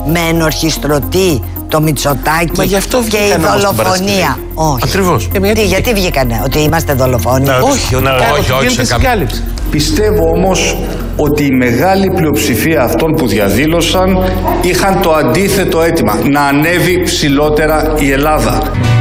με ενορχιστρωτή το Μητσοτάκη και η δολοφονία. Όχι. Ακριβώς. Γιατί βγήκανε, ότι είμαστε δολοφόνοι? Όχι, σε καμία. Πιστεύω όμως ότι η μεγάλη πλειοψηφία αυτών που διαδήλωσαν είχαν το αντίθετο αίτημα, να ανέβει ψηλότερα η Ελλάδα.